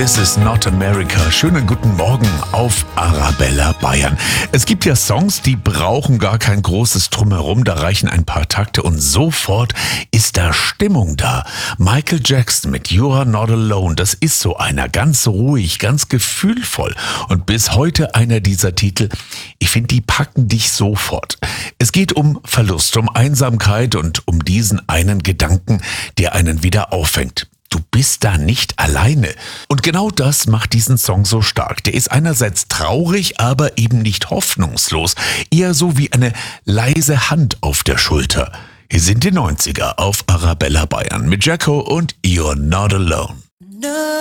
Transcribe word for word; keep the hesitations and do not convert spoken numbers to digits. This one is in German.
This is not America. Schönen guten Morgen auf Arabella Bayern. Es gibt ja Songs, die brauchen gar kein großes Drumherum. Da reichen ein paar Takte und sofort ist da Stimmung da. Michael Jackson mit You're Not Alone. Das ist so einer. Ganz ruhig, ganz gefühlvoll. Und bis heute einer dieser Titel. Ich finde, die packen dich sofort. Es geht um Verlust, um Einsamkeit und um diesen einen Gedanken, der einen wieder auffängt. Du bist da nicht alleine. Und genau das macht diesen Song so stark. Der ist einerseits traurig, aber eben nicht hoffnungslos. Eher so wie eine leise Hand auf der Schulter. Hier sind die neunziger auf Arabella Bayern mit Jacko und You're Not Alone.